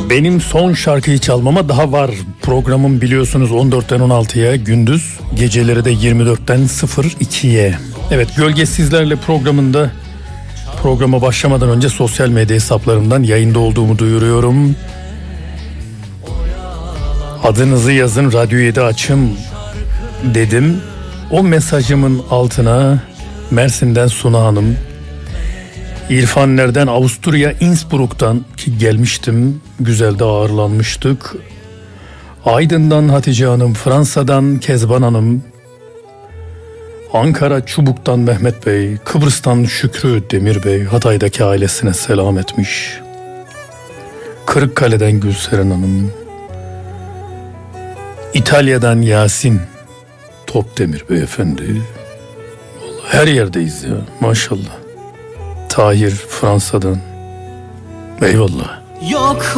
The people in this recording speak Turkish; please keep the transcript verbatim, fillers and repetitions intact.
Benim son şarkıyı çalmama daha var. Programım biliyorsunuz on dörtten on altıya, gündüz, geceleri de yirmi dörtten ikiye. Evet, Gölgesizlerle programında programa başlamadan önce sosyal medya hesaplarımdan yayında olduğumu duyuruyorum. Adınızı yazın, Radyo yedi açım dedim. O mesajımın altına Mersin'den Suna Hanım, İrfanler'den Avusturya Innsbruck'tan ki gelmiştim, güzel de ağırlanmıştık. Aydın'dan Hatice Hanım, Fransa'dan Kezban Hanım, Ankara Çubuk'tan Mehmet Bey, Kıbrıs'tan Şükrü Demir Bey, Hatay'daki ailesine selam etmiş. Kırıkkale'den Gülseren Hanım, İtalya'dan Yasin Topdemir Beyefendi. Vallahi her yerdeyiz ya, maşallah. Tahir Fransa'dan. Eyvallah. Yok